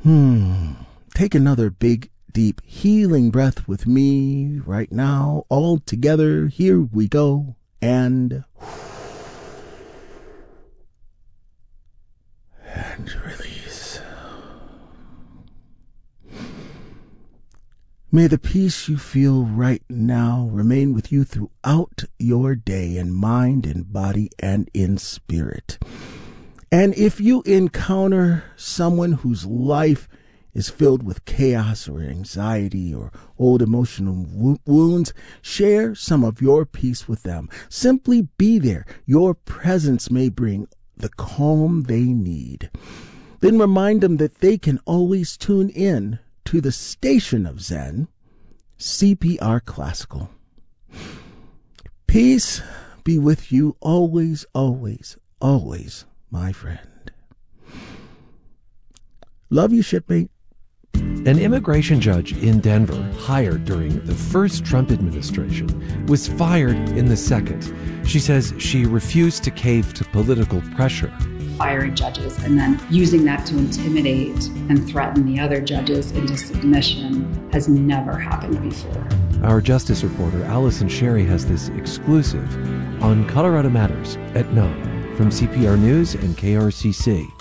Take another big, deep, healing breath with me right now. All together. Here we go. And release. May the peace you feel right now remain with you throughout your day in mind, in body, and in spirit. And if you encounter someone whose life is filled with chaos or anxiety or old emotional wounds, share some of your peace with them. Simply be there. Your presence may bring the calm they need. Then remind them that they can always tune in to the station of Zen, CPR Classical. Peace be with you always, always, always, my friend. Love you, shipmate. An immigration judge in Denver, hired during the first Trump administration, was fired in the second. She says she refused to cave to political pressure. Firing judges and then using that to intimidate and threaten the other judges into submission has never happened before. Our justice reporter Allison Sherry has this exclusive on Colorado Matters at 9 from CPR News and KRCC.